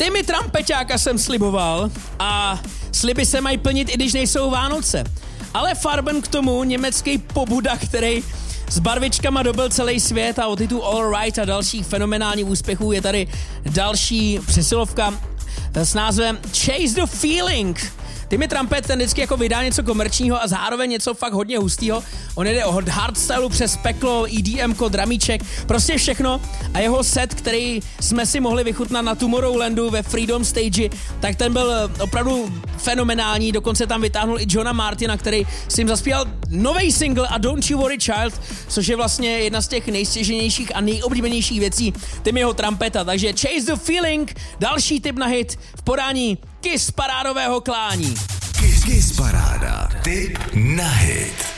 Timmy Trampeťáka jsem sliboval a sliby se mají plnit, i když nejsou Vánoce. Ale Farben k tomu, německý pobuda, který s barvičkama dobil celý svět a o titul All Right a dalších fenomenálních úspěchů je tady další přesilovka s názvem Chase the Feeling. Timmy Trumpet ten vždycky jako vydá něco komerčního a zároveň něco fakt hodně hustýho. On jde od hardstylu přes peklo, EDMko, dramíček, prostě všechno. A jeho set, který jsme si mohli vychutnat na Tomorrowlandu ve Freedom Stage, tak ten byl opravdu fenomenální. Dokonce tam vytáhnul i Johna Martina, který si jim zaspíval nový single a Don't You Worry Child, což je vlastně jedna z těch nejstěženějších a nejoblíbenějších věcí Timmyho Trumpeta. Takže Chase the Feeling, další tip na hit v podání Kiss parádového klání. Kiss paráda, tip na hit.